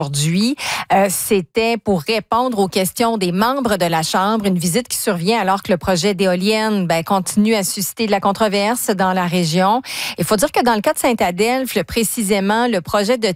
Aujourd'hui, c'était pour répondre aux questions des membres de la Chambre, une visite qui survient alors que le projet d'éolienne continue à susciter de la controverse dans la région. Il faut dire que dans le cas de Saint-Adelphe, précisément, le projet de